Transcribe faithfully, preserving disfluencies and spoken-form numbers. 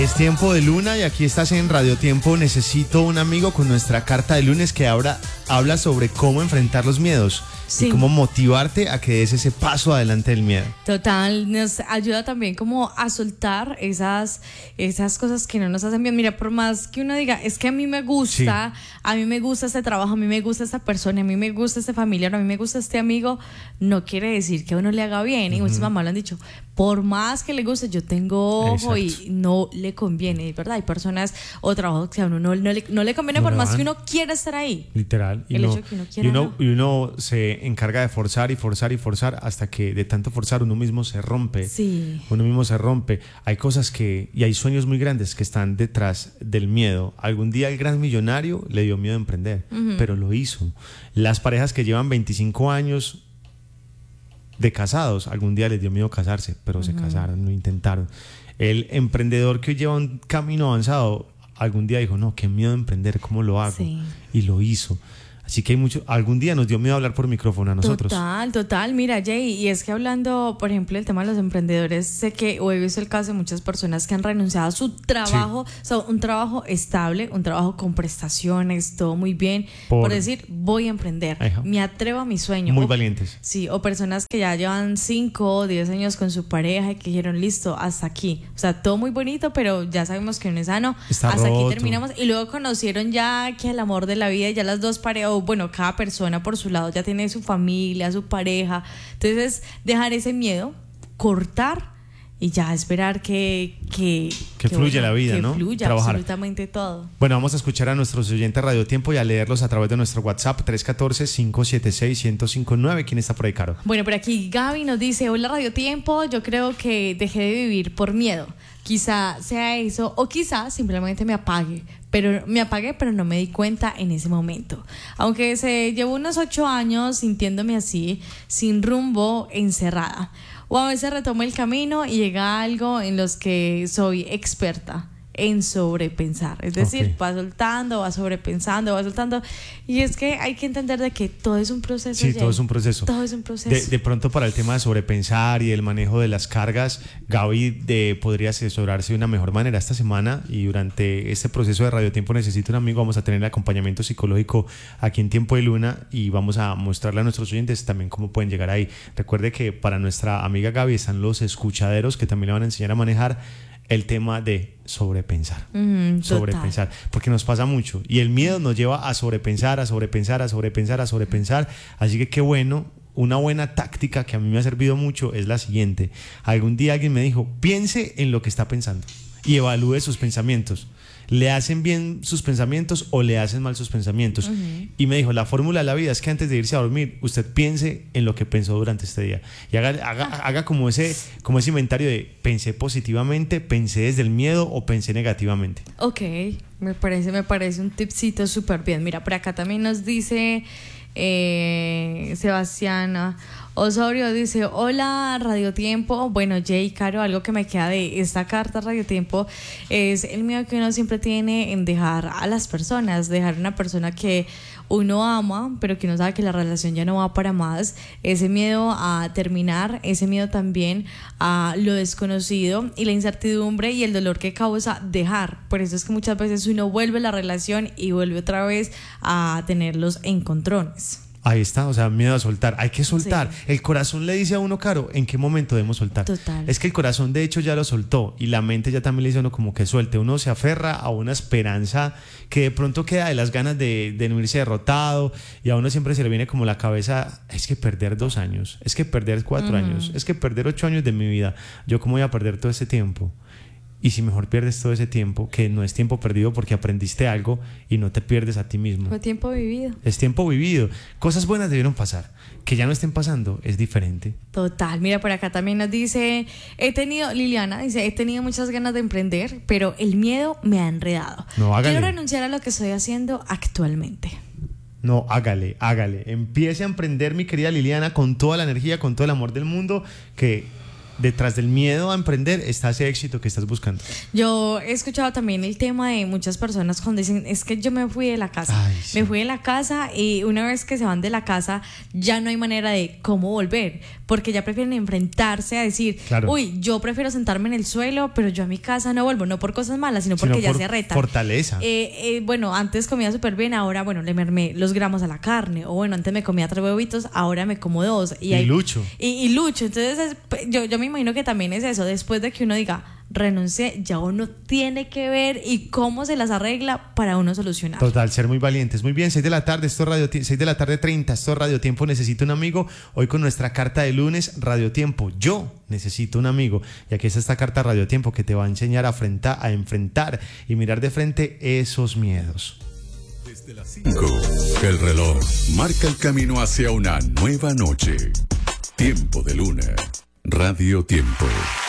Es tiempo de luna y aquí estás en Radio Tiempo. Necesito un amigo con nuestra carta de lunes que habla, habla sobre cómo enfrentar los miedos. Sí. Y cómo motivarte a que des ese paso adelante del miedo. Total, nos ayuda también como a soltar esas, esas cosas que no nos hacen bien. Mira, por más que uno diga, es que a mí me gusta, sí. a mí me gusta este trabajo, a mí me gusta esta persona, a mí me gusta este familiar, a mí me gusta este amigo, no quiere decir que a uno le haga bien. Uh-huh. Y muchas mamás lo han dicho, por más que le guste, yo tengo ojo. Exacto. Y no le conviene, ¿verdad? Hay personas o trabajos que a uno no, no, le, no le conviene, no por más van. que uno quiera estar ahí. Literal. Y, El no, hecho que uno quiera, y, uno, no. y uno se encarga de forzar y forzar y forzar hasta que de tanto forzar uno mismo se rompe. Sí. Uno mismo se rompe. Hay cosas que, y hay sueños muy grandes que están detrás del miedo. Algún día el gran millonario le dio miedo a emprender, uh-huh. pero lo hizo. Las parejas que llevan veinticinco años de casados, algún día les dio miedo casarse, pero uh-huh. se casaron, lo intentaron. El emprendedor que lleva un camino avanzado, algún día dijo, no, qué miedo de emprender, ¿cómo lo hago? Sí. Y lo hizo. Así que hay mucho, algún día nos dio miedo hablar por micrófono a nosotros. Total, total. Mira, Jay, y es que hablando, por ejemplo, del tema de los emprendedores, sé que o he visto el caso de muchas personas que han renunciado a su trabajo, sí. o sea, un trabajo estable, un trabajo con prestaciones, todo muy bien, por, por decir, voy a emprender, Ajá. me atrevo a mi sueño. Muy o, valientes. Sí, o personas que ya llevan cinco o diez años con su pareja y que dijeron, listo, hasta aquí. O sea, todo muy bonito, pero ya sabemos que no es sano. Está hasta roto. Aquí terminamos. Y luego conocieron ya que el amor de la vida y ya las dos parejas, bueno, cada persona por su lado ya tiene su familia, su pareja. Entonces, dejar ese miedo, cortar y ya esperar que que, que, que fluya bueno, la vida, que ¿no? Fluya Trabajar. absolutamente todo. Bueno, vamos a escuchar a nuestros oyentes Radio Tiempo y a leerlos a través de nuestro WhatsApp tres uno cuatro, cinco siete seis, uno cero cinco nueve. ¿Quién está por ahí, Caro? Bueno, por aquí Gaby nos dice, hola Radio Tiempo, yo creo que dejé de vivir por miedo. Quizá sea eso, o quizá simplemente me apague, pero me apagué, pero no me di cuenta en ese momento. Aunque se llevó unos ocho años sintiéndome así, sin rumbo, encerrada. O a veces retomo el camino y llega algo en los que soy experta en sobrepensar, es decir, okay. va soltando, va sobrepensando, va soltando, y es que hay que entender de que todo es un proceso. Sí, Jay. todo es un proceso. Todo es un proceso. De, de pronto para el tema de sobrepensar y el manejo de las cargas, Gaby de, podría asesorarse de una mejor manera esta semana, y durante este proceso de Radio Tiempo Necesito un Amigo vamos a tener el acompañamiento psicológico aquí en Tiempo de Luna y vamos a mostrarle a nuestros oyentes también cómo pueden llegar ahí. Recuerde que para nuestra amiga Gaby están los escuchaderos que también le van a enseñar a manejar el tema de sobrepensar, mm, sobrepensar, porque nos pasa mucho y el miedo nos lleva a sobrepensar, a sobrepensar, a sobrepensar, a sobrepensar. Así que qué bueno, una buena táctica que a mí me ha servido mucho es la siguiente. Algún día alguien me dijo, piense en lo que está pensando y evalúe sus pensamientos. ¿Le hacen bien sus pensamientos o le hacen mal sus pensamientos? Uh-huh. Y me dijo, la fórmula de la vida es que antes de irse a dormir, usted piense en lo que pensó durante este día. Y haga, haga, haga como, ese, como ese inventario de pensé positivamente, pensé desde el miedo o pensé negativamente. Ok, me parece, me parece un tipcito súper bien. Mira, por acá también nos dice eh, Sebastiana Osorio, dice, hola Radio Tiempo. Bueno, Jay, Caro, algo que me queda de esta carta Radio Tiempo es el miedo que uno siempre tiene en dejar a las personas, dejar una persona que uno ama, pero que uno sabe que la relación ya no va para más, ese miedo a terminar, ese miedo también a lo desconocido y la incertidumbre y el dolor que causa dejar. Por eso es que muchas veces uno vuelve a la relación y vuelve otra vez a tener los encontrones. Ahí está, o sea, miedo a soltar. Hay que soltar. Sí. El corazón le dice a uno, Caro, ¿en qué momento debemos soltar? Total. Es que el corazón, de hecho, ya lo soltó y la mente ya también le dice a uno como que suelte. Uno se aferra a una esperanza que de pronto queda de las ganas de, de no irse derrotado y a uno siempre se le viene como la cabeza, es que perder dos años, es que perder cuatro uh-huh. años, es que perder ocho años de mi vida. ¿Yo cómo voy a perder todo ese tiempo? Y si mejor pierdes todo ese tiempo, que no es tiempo perdido porque aprendiste algo y no te pierdes a ti mismo. Fue tiempo vivido. Es tiempo vivido. Cosas buenas debieron pasar. Que ya no estén pasando es diferente. Total. Mira, por acá también nos dice, he tenido, Liliana dice, he tenido muchas ganas de emprender, pero el miedo me ha enredado. No, hágale. Quiero renunciar a lo que estoy haciendo actualmente. No, hágale, hágale. Empiece a emprender, mi querida Liliana, con toda la energía, con todo el amor del mundo, que detrás del miedo a emprender está ese éxito que estás buscando. Yo he escuchado también el tema de muchas personas cuando dicen, es que yo me fui de la casa. Ay, sí. Me fui de la casa y una vez que se van de la casa ya no hay manera de cómo volver, porque ya prefieren enfrentarse a decir, claro. uy, yo prefiero sentarme en el suelo, pero yo a mi casa no vuelvo, no por cosas malas, sino porque sino ya se retan. Fortaleza. Eh, eh, bueno, antes comía súper bien, ahora, bueno, le mermé los gramos a la carne, o bueno, antes me comía tres huevitos, ahora me como dos. Y, y hay, lucho. Y, y lucho. Entonces, es, yo, yo me imagino que también es eso, después de que uno diga, renuncié, ya uno tiene que ver y cómo se las arregla para uno solucionar. Total, ser muy valientes. Muy bien, seis de la tarde, esto es Radio Tiempo, seis de la tarde treinta, esto es Radio Tiempo, necesito un amigo. Hoy con nuestra carta de lunes, Radio Tiempo, yo necesito un amigo. Y aquí está esta carta Radio Tiempo que te va a enseñar a enfrentar, a enfrentar y mirar de frente esos miedos. Desde las cinco, el reloj marca el camino hacia una nueva noche. Tiempo de luna. Radio Tiempo.